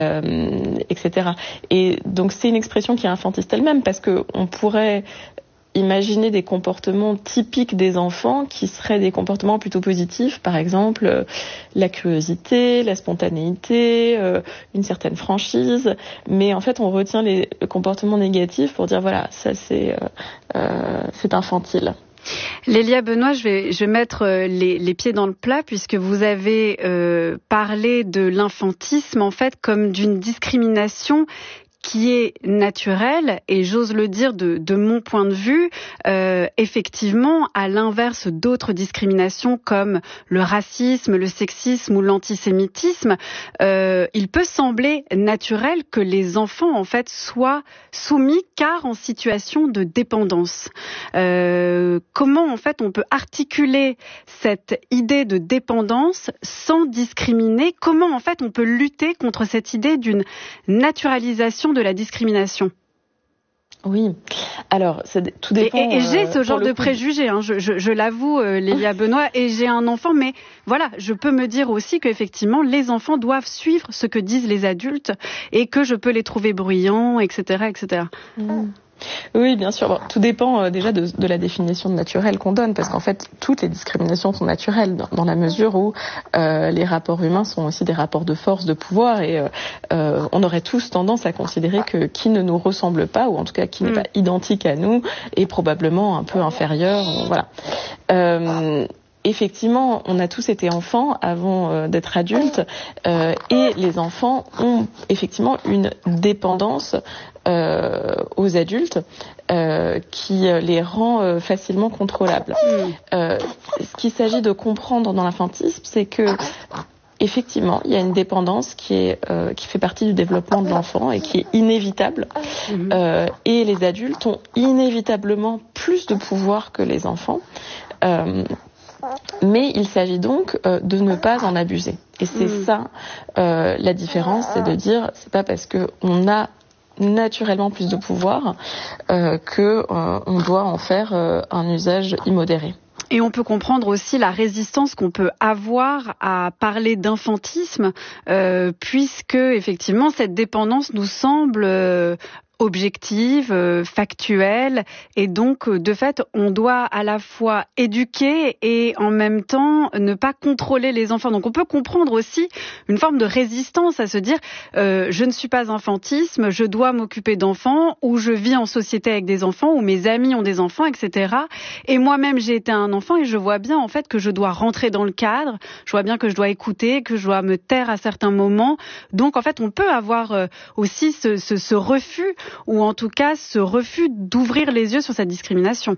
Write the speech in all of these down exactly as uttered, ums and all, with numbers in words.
euh, et cetera. Et donc c'est une expression qui est infantiste elle-même, parce que on pourrait imaginer des comportements typiques des enfants qui seraient des comportements plutôt positifs, par exemple euh, la curiosité, la spontanéité, euh, une certaine franchise, mais en fait on retient les comportements négatifs pour dire voilà, ça c'est, euh, euh, c'est infantile. Lélia Benoît, je vais, je vais mettre les, les pieds dans le plat puisque vous avez euh, parlé de l'infantisme en fait comme d'une discrimination qui est naturel, et j'ose le dire de, de mon point de vue, euh, effectivement, à l'inverse d'autres discriminations comme le racisme, le sexisme ou l'antisémitisme, euh, il peut sembler naturel que les enfants, en fait, soient soumis car en situation de dépendance. Euh, comment, en fait, on peut articuler cette idée de dépendance sans discriminer? Comment, en fait, on peut lutter contre cette idée d'une naturalisation de la discrimination? Oui, alors ça, tout dépend. Et, et, et j'ai euh, ce genre de coup. préjugés, hein, je, je, je l'avoue, euh, Lélia Benoît, et j'ai un enfant, mais voilà, je peux me dire aussi qu'effectivement, les enfants doivent suivre ce que disent les adultes et que je peux les trouver bruyants, et cetera, et cetera. Mmh. Oui, bien sûr. Bon, tout dépend euh, déjà de, de la définition de naturel qu'on donne, parce qu'en fait, toutes les discriminations sont naturelles dans, dans la mesure où euh, les rapports humains sont aussi des rapports de force, de pouvoir, et euh, euh, on aurait tous tendance à considérer que qui ne nous ressemble pas, ou en tout cas qui n'est mmh. pas identique à nous, est probablement un peu inférieur. Voilà. Euh, Effectivement, on a tous été enfants avant euh, d'être adultes, euh, et les enfants ont effectivement une dépendance euh, aux adultes euh, qui les rend euh, facilement contrôlables. Mmh. Euh, ce qu'il s'agit de comprendre dans l'infantisme, c'est que effectivement, il y a une dépendance qui est euh, qui fait partie du développement de l'enfant et qui est inévitable. Mmh. Euh, et les adultes ont inévitablement plus de pouvoir que les enfants. Euh, Mais il s'agit donc euh, de ne pas en abuser. Et c'est mmh. ça euh, la différence, c'est de dire c'est pas parce que on a naturellement plus de pouvoir euh, que euh, on doit en faire euh, un usage immodéré. Et on peut comprendre aussi la résistance qu'on peut avoir à parler d'infantisme, euh, puisque effectivement cette dépendance nous semble euh, objective, euh, factuelle, et donc de fait on doit à la fois éduquer et en même temps ne pas contrôler les enfants. Donc on peut comprendre aussi une forme de résistance à se dire euh, je ne suis pas infantisme, je dois m'occuper d'enfants, ou je vis en société avec des enfants, ou mes amis ont des enfants, et cetera. Et moi-même j'ai été un enfant et je vois bien en fait que je dois rentrer dans le cadre, je vois bien que je dois écouter, que je dois me taire à certains moments. Donc en fait on peut avoir euh, aussi ce, ce, ce refus, ou en tout cas ce refus d'ouvrir les yeux sur cette discrimination.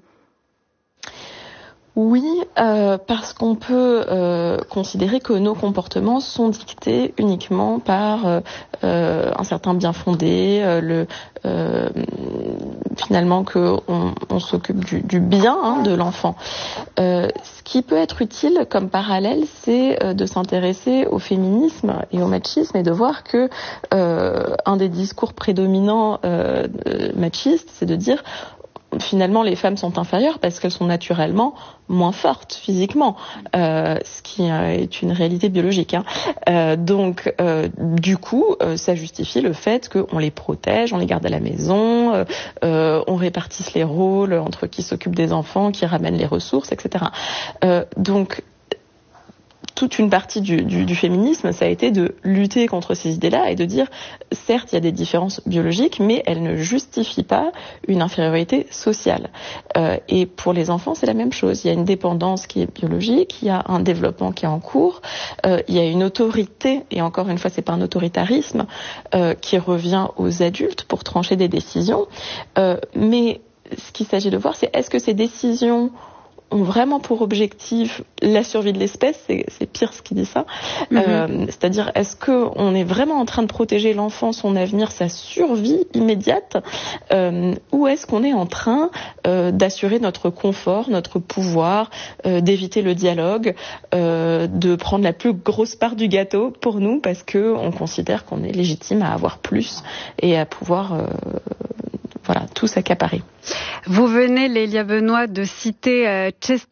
Oui, euh, parce qu'on peut euh, considérer que nos comportements sont dictés uniquement par euh, euh, un certain bien fondé, euh, le, euh, finalement que on, on s'occupe du, du bien hein, de l'enfant. Euh, ce qui peut être utile comme parallèle, c'est euh, de s'intéresser au féminisme et au machisme et de voir que euh, un des discours prédominants euh, machistes, c'est de dire finalement les femmes sont inférieures parce qu'elles sont naturellement moins fortes physiquement, euh, ce qui est une réalité biologique. Hein. Euh, donc euh, du coup, euh, ça justifie le fait qu'on les protège, on les garde à la maison, euh, euh, on répartisse les rôles entre qui s'occupe des enfants, qui ramène les ressources, et cetera. Euh, donc toute une partie du, du, du féminisme, ça a été de lutter contre ces idées-là et de dire, certes, il y a des différences biologiques, mais elles ne justifient pas une infériorité sociale. Euh, et pour les enfants, c'est la même chose. Il y a une dépendance qui est biologique, il y a un développement qui est en cours, euh, il y a une autorité, et encore une fois, c'est pas un autoritarisme, euh, qui revient aux adultes pour trancher des décisions. Euh, mais ce qu'il s'agit de voir, c'est est-ce que ces décisions ont vraiment pour objectif la survie de l'espèce, c'est, c'est Peirce qui dit ça, mm-hmm. euh, c'est-à-dire est-ce qu'on est vraiment en train de protéger l'enfant, son avenir, sa survie immédiate, euh, ou est-ce qu'on est en train euh, d'assurer notre confort, notre pouvoir, euh, d'éviter le dialogue, euh, de prendre la plus grosse part du gâteau pour nous parce que on considère qu'on est légitime à avoir plus et à pouvoir euh, voilà, tout s'accaparer. Vous venez, Lélia Benoît, de citer euh, Chester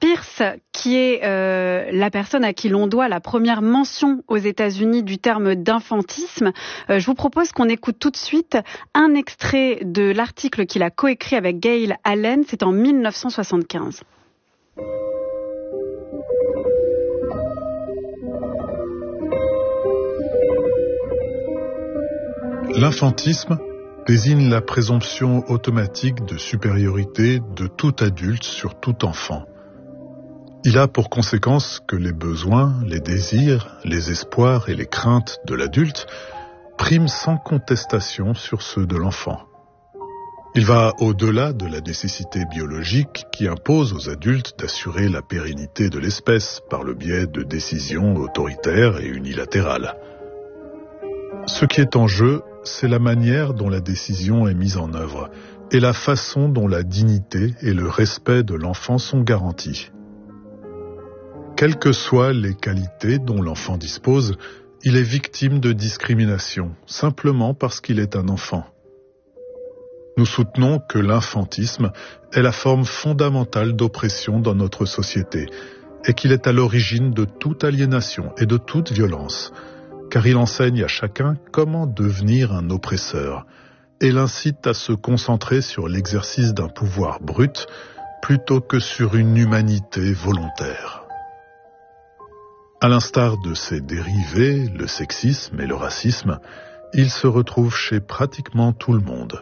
Pierce, qui est euh, la personne à qui l'on doit la première mention aux États-Unis du terme d'infantisme. Euh, je vous propose qu'on écoute tout de suite un extrait de l'article qu'il a coécrit avec Gail Allen. C'est en mille neuf cent soixante-quinze. L'infantisme désigne la présomption automatique de supériorité de tout adulte sur tout enfant. Il a pour conséquence que les besoins, les désirs, les espoirs et les craintes de l'adulte priment sans contestation sur ceux de l'enfant. Il va au-delà de la nécessité biologique qui impose aux adultes d'assurer la pérennité de l'espèce par le biais de décisions autoritaires et unilatérales. Ce qui est en jeu, c'est la manière dont la décision est mise en œuvre et la façon dont la dignité et le respect de l'enfant sont garantis. Quelles que soient les qualités dont l'enfant dispose, il est victime de discrimination, simplement parce qu'il est un enfant. Nous soutenons que l'infantisme est la forme fondamentale d'oppression dans notre société et qu'il est à l'origine de toute aliénation et de toute violence, car il enseigne à chacun comment devenir un oppresseur et l'incite à se concentrer sur l'exercice d'un pouvoir brut plutôt que sur une humanité volontaire. À l'instar de ses dérivés, le sexisme et le racisme, il se retrouve chez pratiquement tout le monde.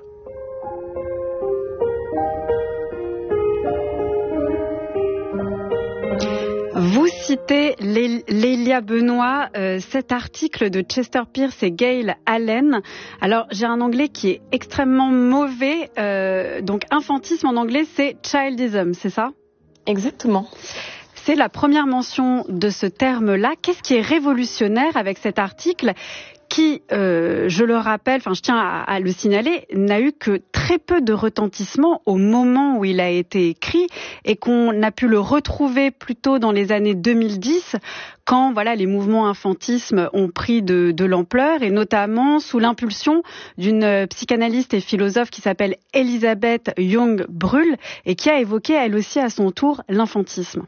Vous citez Lélia Benoît, euh, cet article de Chester Pierce et Gail Allen. Alors, j'ai un anglais qui est extrêmement mauvais. Euh, donc, infantisme en anglais, c'est childism, c'est ça ? Exactement. C'est la première mention de ce terme-là. Qu'est-ce qui est révolutionnaire avec cet article qui, euh, je le rappelle, enfin je tiens à, à le signaler, n'a eu que très peu de retentissement au moment où il a été écrit et qu'on a pu le retrouver plutôt dans les années deux mille dix quand voilà les mouvements infantisme ont pris de, de l'ampleur et notamment sous l'impulsion d'une psychanalyste et philosophe qui s'appelle Elisabeth Young-Brull et qui a évoqué elle aussi à son tour l'infantisme.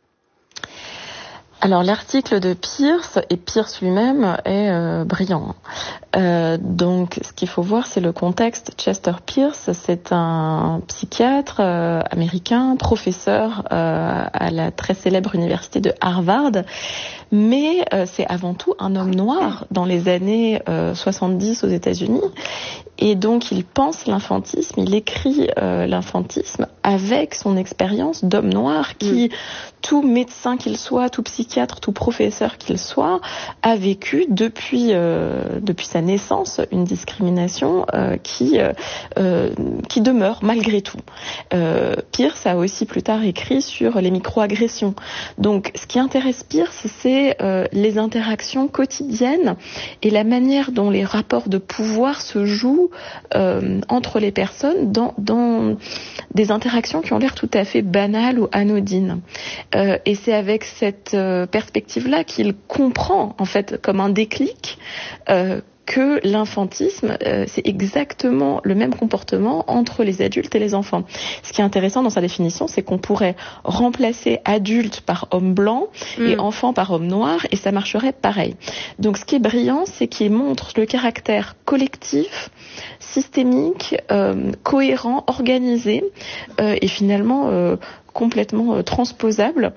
Alors l'article de Pierce, et Pierce lui-même est euh, brillant. Euh, donc ce qu'il faut voir, c'est le contexte. Chester Pierce, c'est un psychiatre euh, américain, professeur euh, à la très célèbre université de Harvard, mais euh, c'est avant tout un homme noir dans les années euh, soixante-dix aux États-Unis. Et donc il pense l'infantisme, il écrit euh, l'infantisme avec son expérience d'homme noir qui, mmh. tout médecin qu'il soit, tout psychiatre, tout professeur qu'il soit, a vécu depuis euh, depuis sa naissance une discrimination euh, qui euh, euh, qui demeure malgré tout. Euh, Pierce a aussi plus tard écrit sur les microagressions. Donc ce qui intéresse Pierce, c'est euh, les interactions quotidiennes et la manière dont les rapports de pouvoir se jouent Euh, entre les personnes dans, dans des interactions qui ont l'air tout à fait banales ou anodines. Euh, et c'est avec cette euh, perspective-là qu'il comprend, en fait, comme un déclic, euh, que l'infantisme, euh, c'est exactement le même comportement entre les adultes et les enfants. Ce qui est intéressant dans sa définition, c'est qu'on pourrait remplacer adulte par homme blanc mmh. et enfant par homme noir, et ça marcherait pareil. Donc ce qui est brillant, c'est qu'il montre le caractère collectif, systémique, euh, cohérent, organisé, euh, et finalement euh, complètement euh, transposable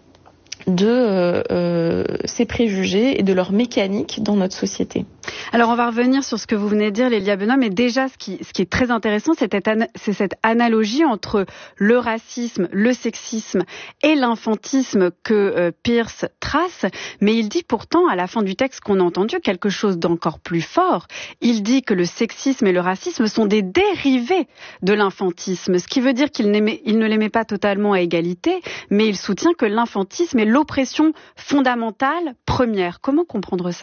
de euh, euh, ces préjugés et de leur mécanique dans notre société. Alors on va revenir sur ce que vous venez de dire, Lélia Benoît, mais déjà ce qui, ce qui est très intéressant, c'est cette, ana- c'est cette analogie entre le racisme, le sexisme et l'infantisme que euh, Pierce trace, mais il dit pourtant à la fin du texte qu'on a entendu quelque chose d'encore plus fort. Il dit que le sexisme et le racisme sont des dérivés de l'infantisme, ce qui veut dire qu'il n'aimait, il ne les met pas totalement à égalité, mais il soutient que l'infantisme est l'oppression fondamentale première. Comment comprendre ça ?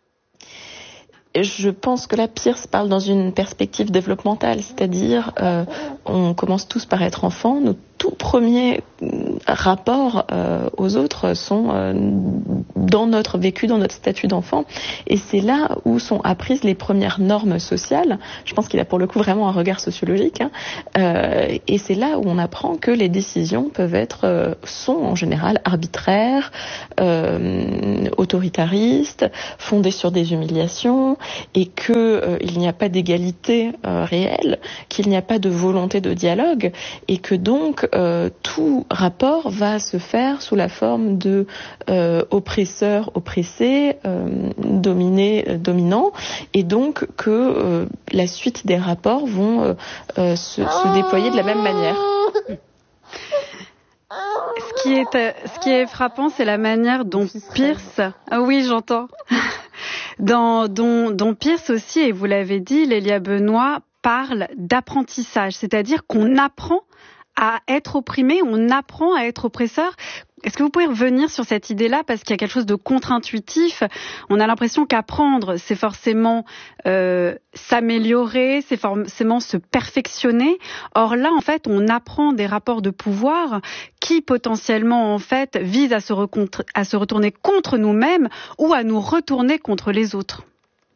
Je pense que là, Pierce parle dans une perspective développementale, c'est-à-dire euh, on commence tous par être enfants, nos tout premiers rapports euh, aux autres sont euh, dans notre vécu, dans notre statut d'enfant. Et c'est là où sont apprises les premières normes sociales. Je pense qu'il a pour le coup vraiment un regard sociologique. Hein. Euh, et c'est là où on apprend que les décisions peuvent être, euh, sont en général arbitraires, euh, autoritaristes, fondées sur des humiliations, et que euh, il n'y a pas d'égalité euh, réelle, qu'il n'y a pas de volonté de dialogue, et que donc euh, tout rapport va se faire sous la forme de euh, oppresseur oppressé, euh, dominé euh, dominant, et donc que euh, la suite des rapports vont euh, euh, se, se déployer de la même manière. Ce qui est, euh, ce qui est frappant, c'est la manière dont Peirce... Ah oui, j'entends. Dans, dont, dont Peirce aussi, et vous l'avez dit, Lélia Benoît, parle d'apprentissage, c'est-à-dire qu'on apprend à être opprimé, on apprend à être oppresseur. Est-ce que vous pouvez revenir sur cette idée-là, parce qu'il y a quelque chose de contre-intuitif. On a l'impression qu'apprendre, c'est forcément euh, s'améliorer, c'est forcément se perfectionner. Or là, en fait, on apprend des rapports de pouvoir qui potentiellement, en fait, visent à se, recontr- à se retourner contre nous-mêmes ou à nous retourner contre les autres.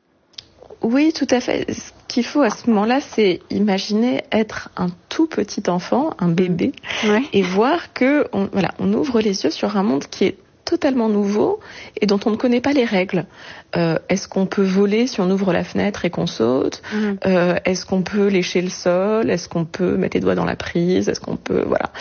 Oui, tout à fait. Ce qu'il faut à ce moment-là, c'est imaginer être un tout petit enfant, un bébé, ouais. Et voir que, on, voilà, on ouvre les yeux sur un monde qui est totalement nouveau et dont on ne connaît pas les règles. Euh, est-ce qu'on peut voler si on ouvre la fenêtre et qu'on saute ? mmh. euh, Est-ce qu'on peut lécher le sol ? Est-ce qu'on peut mettre les doigts dans la prise ? Est-ce qu'on peut, voilà.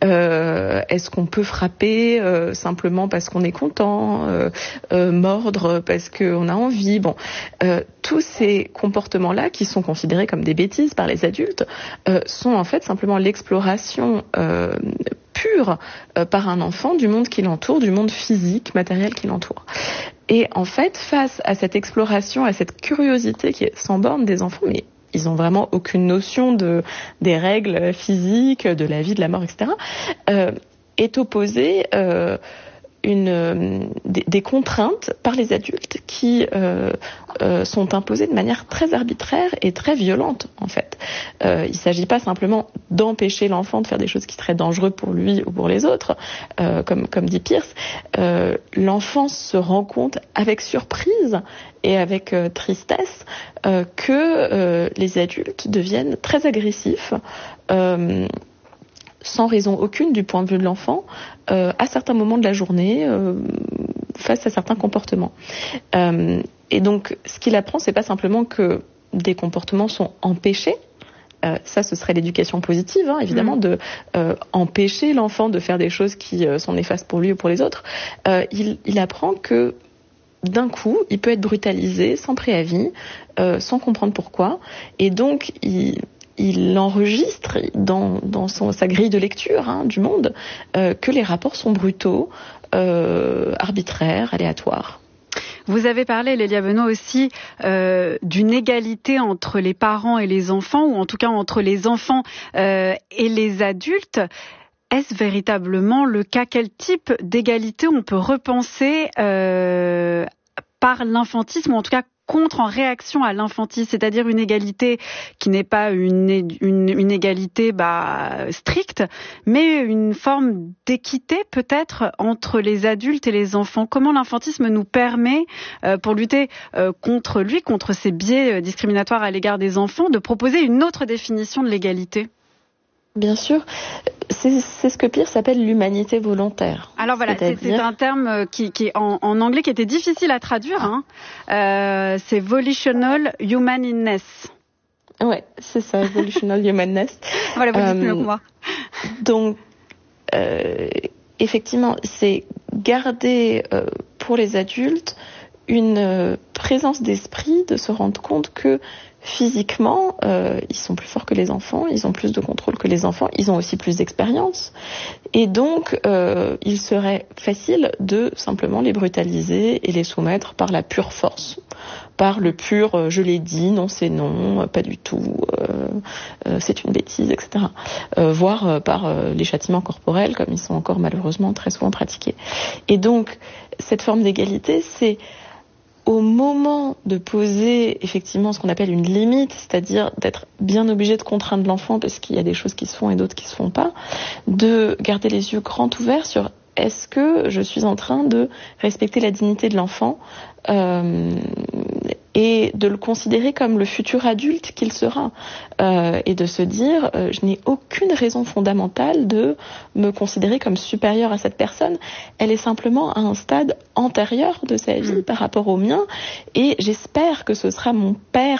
Euh, est-ce qu'on peut frapper euh, simplement parce qu'on est content ? euh, euh, Mordre parce qu'on a envie ? Bon, euh, tous ces comportements-là qui sont considérés comme des bêtises par les adultes euh, sont en fait simplement l'exploration euh, pure euh, par un enfant du monde qui l'entoure, du monde physique, matériel qui l'entoure. Et en fait, face à cette exploration, à cette curiosité qui est sans borne des enfants, mais ils ont vraiment aucune notion de des règles physiques, de la vie, de la mort, et cetera, euh, est opposée euh, une euh, des, des contraintes par les adultes qui euh, euh, sont imposées de manière très arbitraire et très violente en fait. Euh, il ne s'agit pas simplement d'empêcher l'enfant de faire des choses qui seraient dangereuses pour lui ou pour les autres, euh, comme comme dit Peirce. Euh, l'enfant se rend compte avec surprise et avec euh, tristesse euh, que euh, les adultes deviennent très agressifs. Euh, sans raison aucune du point de vue de l'enfant, euh, à certains moments de la journée, euh, face à certains comportements. Euh, et donc, ce qu'il apprend, c'est pas simplement que des comportements sont empêchés. Euh, ça, ce serait l'éducation positive, hein, évidemment, mmh. de euh, empêcher l'enfant de faire des choses qui euh, sont néfastes pour lui ou pour les autres. Euh, il, il apprend que d'un coup, il peut être brutalisé sans préavis, euh, sans comprendre pourquoi, et donc il il enregistre dans, dans son, sa grille de lecture hein, du monde euh, que les rapports sont brutaux, euh, arbitraires, aléatoires. Vous avez parlé, Lélia Benoît, aussi euh, d'une égalité entre les parents et les enfants, ou en tout cas entre les enfants euh, et les adultes. Est-ce véritablement le cas ? Quel type d'égalité on peut repenser euh, par l'infantisme, ou en tout cas contre en réaction à l'infantisme, c'est-à-dire une égalité qui n'est pas une, une, une égalité bah, stricte, mais une forme d'équité peut-être entre les adultes et les enfants. Comment l'infantisme nous permet, euh, pour lutter euh, contre lui, contre ces biais discriminatoires à l'égard des enfants, de proposer une autre définition de l'égalité ? Bien sûr, c'est, c'est ce que Peirce appelle l'humanité volontaire. Alors voilà, c'est, c'est un terme qui, qui est en, en anglais qui était difficile à traduire. Hein. Euh, c'est volitional humaneness. Ouais, c'est ça, volitional humaneness. Voilà, vous dites mieux que moi. Donc, euh, effectivement, c'est garder euh, pour les adultes une euh, présence d'esprit de se rendre compte que physiquement, euh, ils sont plus forts que les enfants, ils ont plus de contrôle que les enfants, ils ont aussi plus d'expérience. Et donc, euh, il serait facile de simplement les brutaliser et les soumettre par la pure force, par le pur euh, « je l'ai dit, non c'est non, pas du tout, euh, euh, c'est une bêtise », et cetera. Euh, voire euh, par euh, les châtiments corporels, comme ils sont encore malheureusement très souvent pratiqués. Et donc, cette forme d'égalité, c'est au moment de poser effectivement ce qu'on appelle une limite, c'est-à-dire d'être bien obligé de contraindre l'enfant parce qu'il y a des choses qui se font et d'autres qui se font pas, de garder les yeux grands ouverts sur est-ce que je suis en train de respecter la dignité de l'enfant euh, et de le considérer comme le futur adulte qu'il sera, euh, et de se dire euh, je n'ai aucune raison fondamentale de me considérer comme supérieure à cette personne, elle est simplement à un stade antérieur de sa vie mmh. par rapport au mien, et j'espère que ce sera mon père